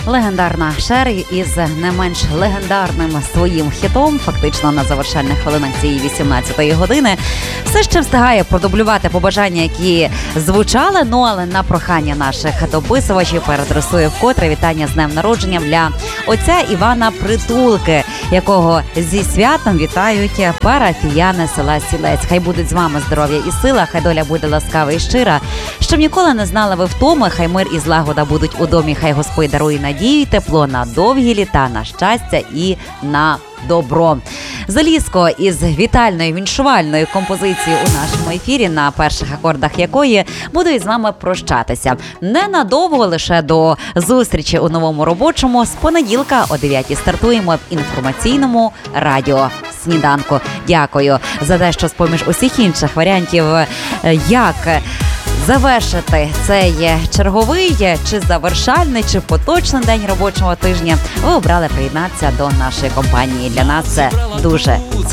Легендарна Шер із не менш легендарним своїм хітом, фактично на завершальних хвилинах цієї 18-ї години, все ще встигає продублювати побажання, які звучали, але на прохання наших дописувачів переадресує вкотре вітання з днем народження для отця Івана Притулки, якого зі святом вітають парафіяни села Сілець. Хай будуть з вами здоров'я і сила, хай доля буде ласкава і щира, щоб ніколи не знали ви втоми, хай мир і злагода будуть у домі, хай Господь дарує надію і тепло на довгі літа, на щастя і на добро. Залізко із вітальною віншувальною композицією у нашому ефірі, на перших акордах якої буду із вами прощатися. Ненадовго, лише до зустрічі у новому робочому. З понеділка о 9 стартуємо в інформаційному радіо «Сніданку». Дякую за те, що з-поміж усіх інших варіантів, як завершити цей черговий, чи завершальний, чи поточний день робочого тижня, ви обрали приєднатися до нашої компанії. Для нас це дуже цінно.